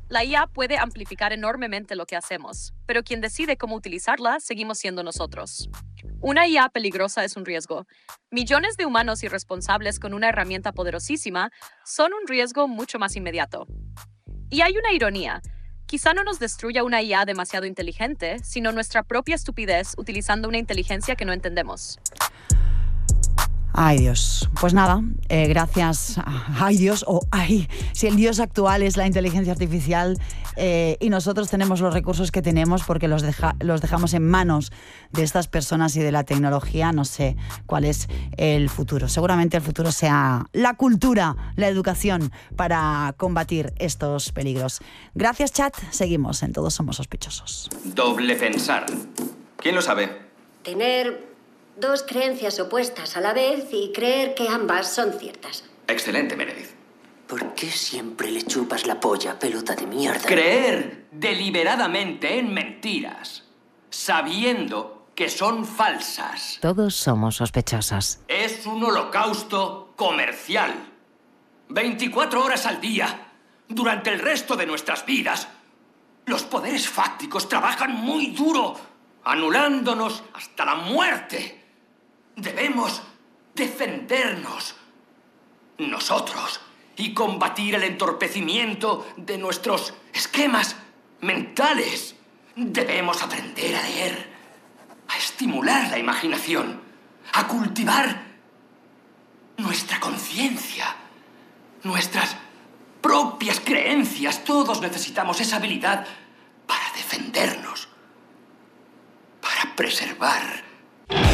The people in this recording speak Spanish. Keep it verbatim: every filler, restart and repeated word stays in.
La I A puede amplificar enormemente lo que hacemos, pero quien decide cómo utilizarla seguimos siendo nosotros. Una I A peligrosa es un riesgo. Millones de humanos irresponsables con una herramienta poderosísima son un riesgo mucho más inmediato. Y hay una ironía. Quizá no nos destruya una I A demasiado inteligente, sino nuestra propia estupidez utilizando una inteligencia que no entendemos. Ay, Dios. Pues nada, eh, gracias. Ay, Dios, o oh, ay, si el Dios actual es la inteligencia artificial eh, y nosotros tenemos los recursos que tenemos porque los, deja, los dejamos en manos de estas personas y de la tecnología, no sé cuál es el futuro. Seguramente el futuro sea la cultura, la educación para combatir estos peligros. Gracias, chat. Seguimos en Todos Somos Sospechosos. Doble pensar. ¿Quién lo sabe? Tener dos creencias opuestas a la vez y creer que ambas son ciertas. Excelente, Meredith. ¿Por qué siempre le chupas la polla, pelota de mierda? Creer deliberadamente en mentiras, sabiendo que son falsas. Todos somos sospechosos. Es un holocausto comercial. veinticuatro horas al día, durante el resto de nuestras vidas. Los poderes fácticos trabajan muy duro, anulándonos hasta la muerte. Debemos defendernos nosotros y combatir el entorpecimiento de nuestros esquemas mentales. Debemos aprender a leer, a estimular la imaginación, a cultivar nuestra conciencia, nuestras propias creencias. Todos necesitamos esa habilidad para defendernos, para preservar